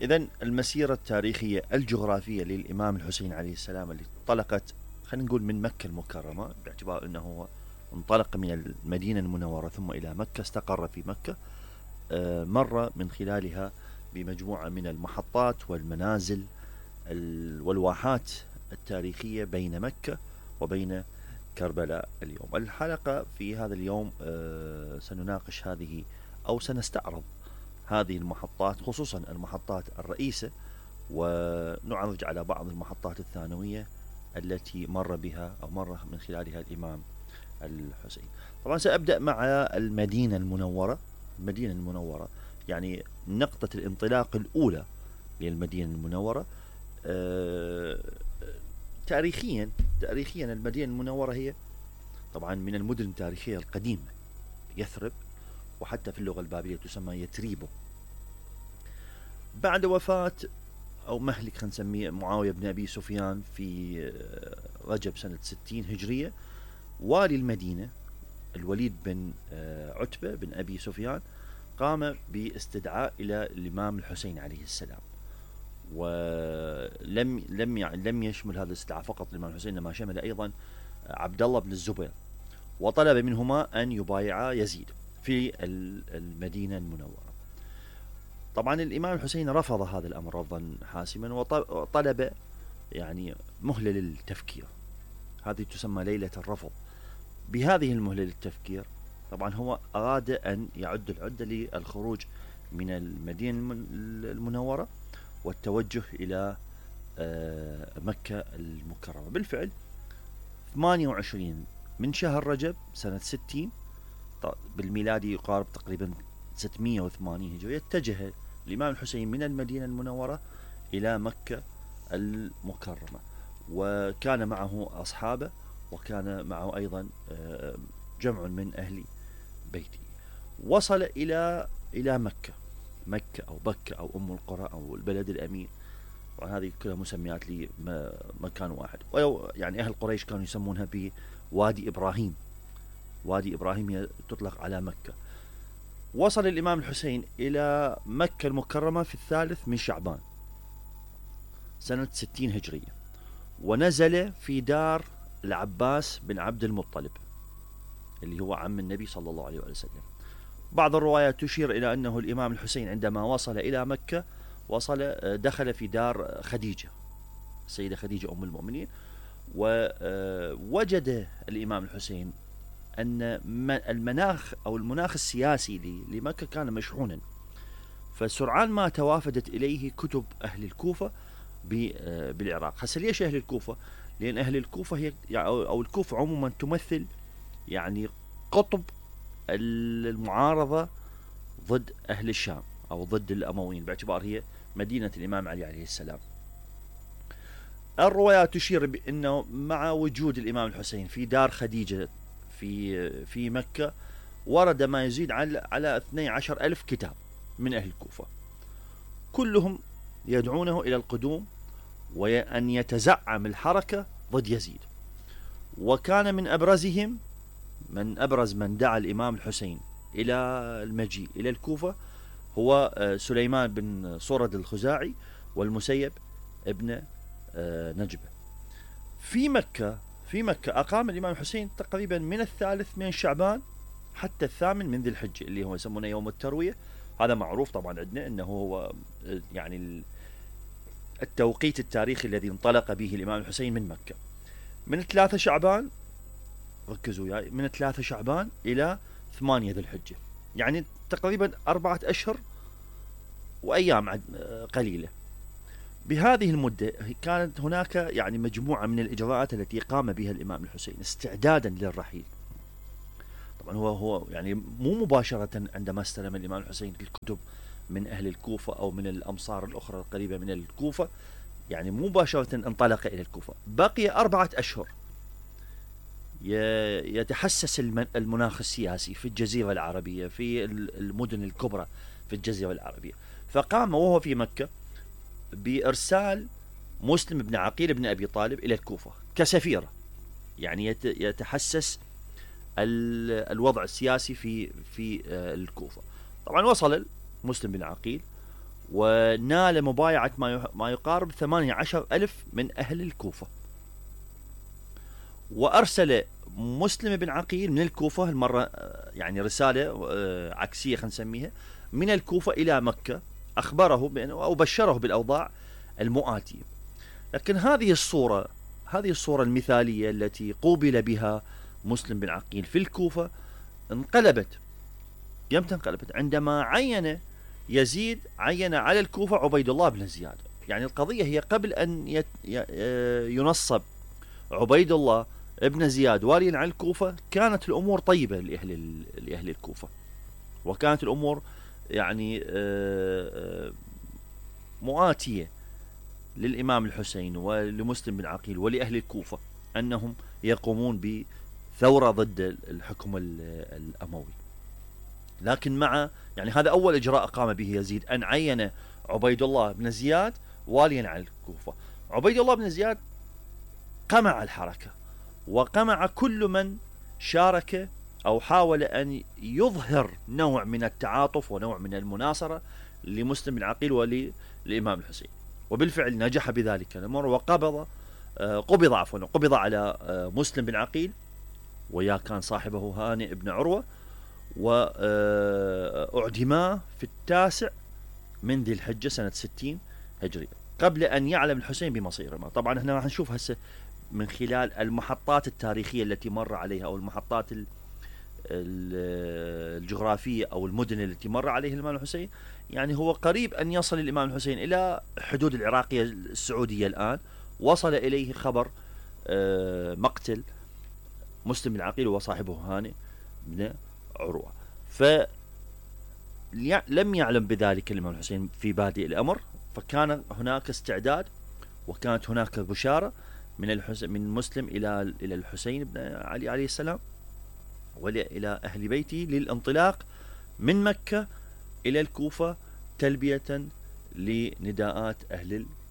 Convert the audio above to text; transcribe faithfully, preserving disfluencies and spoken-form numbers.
إذن المسيرة التاريخية الجغرافية للإمام الحسين عليه السلام اللي انطلقت خلينا نقول من مكة المكرمة، باعتبار أنه هو انطلق من المدينة المنورة ثم إلى مكة، استقر في مكة، مر من خلالها بمجموعة من المحطات والمنازل والواحات التاريخية بين مكة وبين كربلاء. اليوم الحلقة في هذا اليوم سنناقش هذه أو سنستعرض هذه المحطات، خصوصا المحطات الرئيسة، ونعرج على بعض المحطات الثانوية التي مر بها أو مر من خلالها الإمام الحسين. طبعا سأبدأ مع المدينة المنورة. المدينة المنورة يعني نقطة الانطلاق الأولى للمدينة المنورة. أه تاريخيا تاريخيا المدينة المنورة هي طبعا من المدن التاريخية القديمة، يثرب، وحتى في اللغة البابلية تسمى يتريبو. بعد وفاة أو مهلك خلينا نسميه معاوية بن أبي سفيان في رجب سنة ستين هجرية، والي المدينة الوليد بن عتبة بن أبي سفيان قام باستدعاء إلى الإمام الحسين عليه السلام، ولم لم يعني لم يشمل هذا الاستدعاء فقط الإمام الحسين، إنما شمل أيضا عبد الله بن الزبير، وطلب منهما أن يبايعا يزيد في المدينة المنورة. طبعا الإمام الحسين رفض هذا الأمر رفضا حاسما، وطلب يعني مهلة للتفكير، هذه تسمى ليلة الرفض. بهذه المهلة للتفكير طبعا هو أراد أن يعد العدة للخروج من المدينة المنورة والتوجه إلى مكة المكرمة. بالفعل ثمانية وعشرين من شهر رجب سنة ستين بالميلادي يقارب تقريبا ستمائة وثمانين هجرية، اتجه الإمام الحسين من المدينة المنورة إلى مكة المكرمة، وكان معه أصحابه، وكان معه أيضا جمع من أهل بيته. وصل إلى إلى مكة مكة أو بكة أو أم القرى أو البلد الأمين، وهذه كلها مسميات لمكان واحد. يعني أهل قريش كانوا يسمونها بوادي إبراهيم، وادي إبراهيم تطلق على مكة. وصل الإمام الحسين إلى مكة المكرمة في الثالث من شعبان سنة ستين هجرية، ونزل في دار العباس بن عبد المطلب اللي هو عم النبي صلى الله عليه وسلم. بعض الروايات تشير إلى أنه الإمام الحسين عندما وصل إلى مكة وصل دخل في دار خديجة، السيدة خديجة أم المؤمنين، ووجد الإمام الحسين أن المناخ أو المناخ السياسي لمكة كان مشحونا، فسرعان ما توافدت إليه كتب أهل الكوفة بالعراق. هسه ليش أهل الكوفة؟ لأن أهل الكوفة هي أو الكوفة عموما تمثل يعني قطب المعارضة ضد أهل الشام أو ضد الأمويين، باعتبار هي مدينة الإمام علي عليه السلام. الروايات تشير بأنه مع وجود الإمام الحسين في دار خديجة في في مكة ورد ما يزيد على على اثني عشر ألف كتاب من أهل الكوفة، كلهم يدعونه إلى القدوم وأن يتزعم الحركة ضد يزيد. وكان من أبرزهم من أبرز من دعا الإمام الحسين إلى المجيء إلى الكوفة هو سليمان بن صرد الخزاعي والمسيب ابن نجبة. في مكة في مكة أقام الإمام الحسين تقريبا من الثالث من شعبان حتى الثامن من ذي الحجة اللي هو يسمونه يوم التروية. هذا معروف طبعا عندنا أنه هو يعني التوقيت التاريخي الذي انطلق به الإمام الحسين من مكة، من ثلاثة شعبان، ركزوا وياي، من ثلاثة شعبان إلى ثمانية ذي الحجة، يعني تقريبا أربعة أشهر وأيام قليلة. بهذه المدة كانت هناك يعني مجموعة من الإجراءات التي قام بها الإمام الحسين استعدادا للرحيل. طبعا هو هو يعني مو مباشرة عندما استلم الإمام الحسين الكتب من أهل الكوفة أو من الأمصار الأخرى القريبة من الكوفة، يعني مباشرة انطلق إلى الكوفة. بقي أربعة أشهر يتحسس المناخ السياسي في الجزيرة العربية، في المدن الكبرى في الجزيرة العربية، فقام وهو في مكة بإرسال مسلم بن عقيل بن أبي طالب إلى الكوفة كسفيرة، يعني يتحسس الوضع السياسي في في الكوفة. طبعا وصل مسلم بن عقيل ونال مبايعة ما يقارب ثمانية عشر ألف من أهل الكوفة. وأرسل مسلم بن عقيل من الكوفة المرة يعني رسالة عكسية خلينا نسميها، من الكوفة إلى مكة، أخبره أو بشره بالأوضاع المؤاتية. لكن هذه الصورة هذه الصورة المثالية التي قوبل بها مسلم بن عقيل في الكوفة انقلبت. يمتى انقلبت؟ عندما عين يزيد عين على الكوفة عبيد الله بن زياد. يعني القضية هي قبل أن ينصب عبيد الله ابن زياد واليا على الكوفة كانت الأمور طيبة لأهل لأهل الكوفة، وكانت الأمور يعني مؤاتية للإمام الحسين ولمسلم بن عقيل ولأهل الكوفة أنهم يقومون بثورة ضد الحكم الأموي. لكن مع يعني هذا أول إجراء قام به يزيد، أن عين عبيد الله بن زياد واليا على الكوفة. عبيد الله بن زياد قمع الحركة، وقمع كل من شارك أو حاول أن يظهر نوع من التعاطف ونوع من المناصرة لمسلم بن عقيل وللإمام الحسين. وبالفعل نجح بذلك الأمر، وقبض قبض عفوا قبض على مسلم بن عقيل، ويا كان صاحبه هانئ بن عروة، وأعدما في التاسع من ذي الحجة سنة ستين هجرية، قبل أن يعلم الحسين بمصيره. طبعا احنا راح نشوف هسه من خلال المحطات التاريخية التي مر عليها، أو المحطات الجغرافية أو المدن التي مر عليها الإمام الحسين. يعني هو قريب أن يصل الإمام الحسين إلى حدود العراقية السعودية الآن. وصل إليه خبر مقتل مسلم بن عقيل وصاحبه هانئ بن عروة، فلم يعلم بذلك الإمام الحسين في بادئ الأمر، فكان هناك استعداد وكانت هناك بشارة من الحسين من مسلم إلى إلى الحسين بن علي عليه السلام وإلى أهل بيته للانطلاق من مكة إلى الكوفة تلبية لنداءات أهل